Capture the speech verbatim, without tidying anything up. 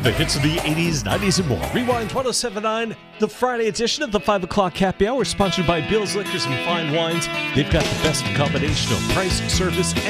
The hits of the eighties, nineties, and more. Rewind one oh seven point nine, the Friday edition of the five o'clock Happy Hour, sponsored by Bill's Liquors and Fine Wines. They've got the best combination of price, service,